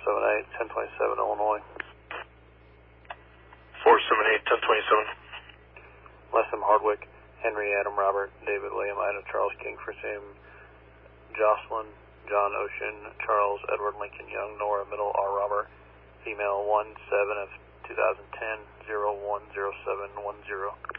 478, 1027 Illinois. 478, 1027. Lessem Hardwick, Henry Adam Robert, David William Ida Charles King for Sam, Jocelyn, John Ocean, Charles Edward Lincoln Young, Nora Middle R Robert, female 17 of 2010, 010710.